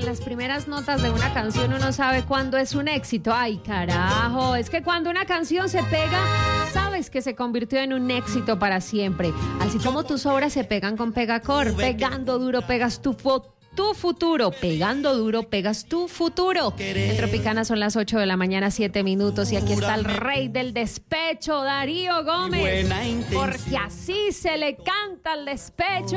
con las primeras notas de una canción uno sabe cuándo es un éxito. Ay, carajo, es que cuando una canción se pega, sabes que se convirtió en un éxito para siempre. Así como tus obras se pegan con Pegacor. Pegando duro pegas tu futuro, pegando duro, pegas tu futuro. En Tropicana son las 8 de la mañana, 7 minutos. Y aquí está el rey del despecho, Darío Gómez. Porque así se le canta el despecho.